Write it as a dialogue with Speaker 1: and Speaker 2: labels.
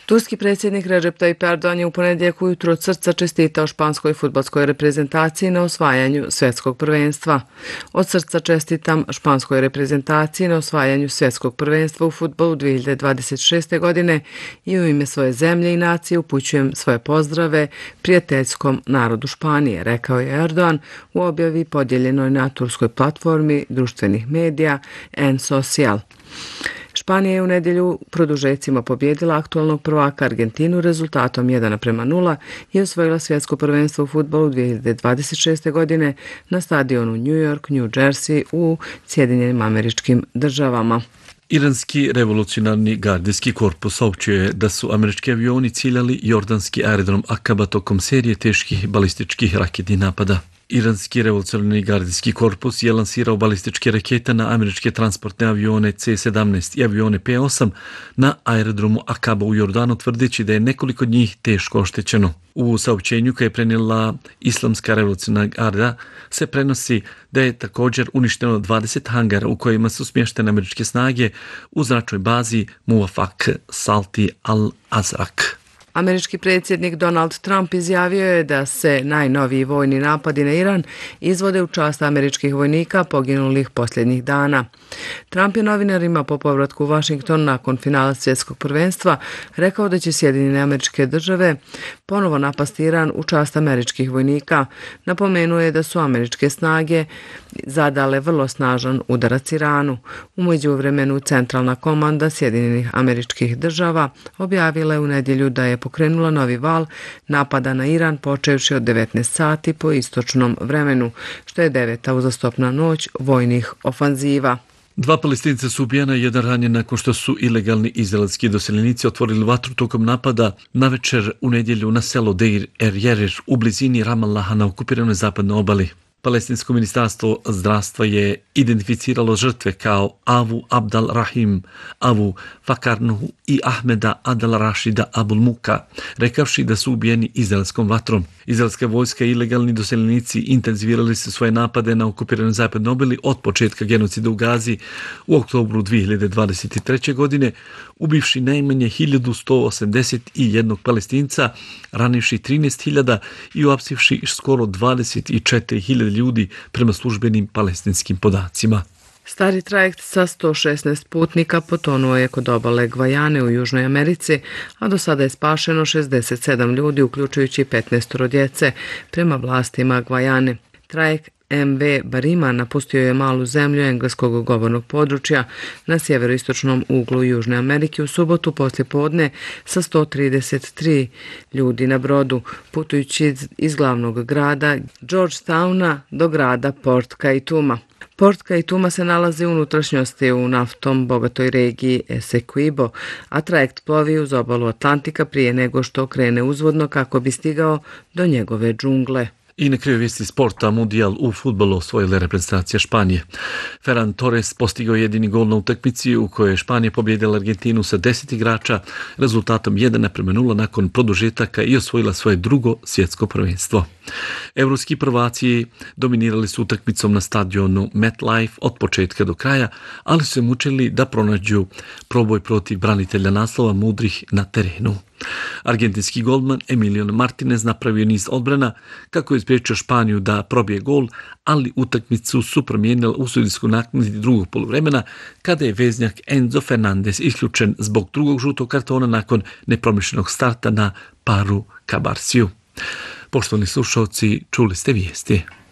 Speaker 1: Turski predsjednik Recep Tayyip Erdogan je u ponedjeljak ujutro od srca čestitao španskoj fudbalskoj reprezentaciji na osvajanju svjetskog prvenstva. Od srca čestitam španskoj reprezentaciji na osvajanju svjetskog prvenstva u fudbalu 2026. godine i u ime svoje zemlje i nacije upućujem svoje pozdrave prijateljskom narodu Španije, rekao je Erdogan u objavi podijeljenoj na turskoj platformi društvenih medija N-Social. Španija je u nedjelju produžecima pobjedila aktualnog prvaka Argentinu rezultatom 1:0 i osvojila svjetsko prvenstvo u fudbalu 2026. godine na stadionu New York, New Jersey u Sjedinjenim Američkim Državama.
Speaker 2: Iranski revolucionarni gardijski korpus saopćio je da su američki avioni ciljali jordanski aerodrom Akaba tokom serije teških balističkih raketnih napada. Iranski revolucionarni gardijski korpus je lansirao balističke rakete na američke transportne avione C-17 i avione P-8 na aerodromu Akaba u Jordanu, tvrdeći da je nekoliko od njih teško oštećeno. U saopćenju koje je prenijela Islamska revolucionarna garda se prenosi da je također uništeno 20 hangara u kojima su smještene američke snage u zračnoj bazi Muwafaq Salti al-Azraq.
Speaker 1: Američki predsjednik Donald Trump izjavio je da se najnoviji vojni napadi na Iran izvode u čast američkih vojnika poginulih posljednjih dana. Trump je novinarima po povratku u Washington nakon finala svjetskog prvenstva rekao da će Sjedinjene Američke Države ponovo napasti Iran u čast američkih vojnika. Napomenuo je da su američke snage zadale vrlo snažan udarac Iranu. U međuvremenu centralna komanda Sjedinjenih Američkih Država objavila je u nedjelju da je pokrenula novi val napada na Iran počevši od 19 sati po istočnom vremenu, što je 9. uzastopna noć vojnih ofanziva.
Speaker 2: 2 Palestinca su ubijena i 1 ranjen nakon što su ilegalni izraelski doseljenici otvorili vatru tokom napada navečer u nedjelju na selo Deir er-Jerir u blizini Ramallaha na okupiranoj zapadnoj obali. Palestinsko ministarstvo zdravstva je identificiralo žrtve kao Avu Abdal Rahim, Avu Fakarnuhu i Ahmeda Adal Rashida Abul Muka, rekavši da su ubijeni izraelskom vatrom. Izraelska vojska i ilegalni doseljenici intenzivirali su svoje napade na okupiranoj zapadnoj obali od početka genocida u Gazi u oktobru 2023. godine, ubivši najmanje 1181 Palestinca, ranivši 13.000 i uapsivši skoro 24.000 ljudi prema službenim palestinskim podacima.
Speaker 1: Stari trajekt sa 116 putnika potonuo je kod obale Gvajane u Južnoj Americi, a do sada je spašeno 67 ljudi, uključujući 15 djece, prema vlastima Gvajane. Trajekt MV Barima napustio je malu zemlju engleskog govornog područja na sjeveroistočnom uglu Južne Amerike u subotu poslijepodne sa 133 ljudi na brodu, putujući iz glavnog grada Georgetowna do grada Port Kaituma. Port Kaituma se nalazi u unutrašnjosti u naftom bogatoj regiji Essequibo, a trajekt plovi uz obalu Atlantika prije nego što krene uzvodno kako bi stigao do njegove džungle.
Speaker 2: I na kraju vijesti sporta, Mundijal u fudbalu osvojila reprezentacija Španije. Ferran Torres postigao jedini gol na utakmici u kojoj je Španija pobjedila Argentinu sa 10 igrača rezultatom 1:0 nakon produžetaka i osvojila svoje drugo svjetsko prvenstvo. Evropski prvaci dominirali su utakmicom na stadionu MetLife od početka do kraja, ali su se mučili da pronađu proboj protiv branitelja naslova mudrih na terenu. Argentinski golman Emiliano Martinez napravio niz odbrana kako je spriječio Španiju da probije gol, ali utakmicu su promijenili u sudijsku naknadi drugog poluvremena kada je veznjak Enzo Fernandez isključen zbog drugog žutog kartona nakon nepromišljenog starta na paru Kabarsiju. Poštovani slušalci, čuli ste vijesti.